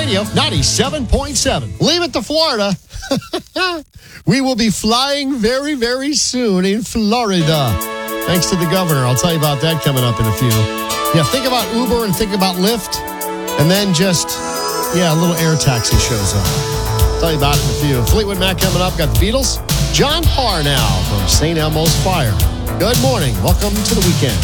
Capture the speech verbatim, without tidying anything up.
Radio ninety-seven point seven. Leave it to Florida. We will be flying very, very soon in Florida. Thanks to the governor. I'll tell you about that coming up in a few. Yeah, think about Uber and think about Lyft. And then just, yeah, a little air taxi shows up. I'll tell you about it in a few. Fleetwood Mac coming up. Got the Beatles. John Parr now from Saint Elmo's Fire. Good morning. Welcome to the weekend.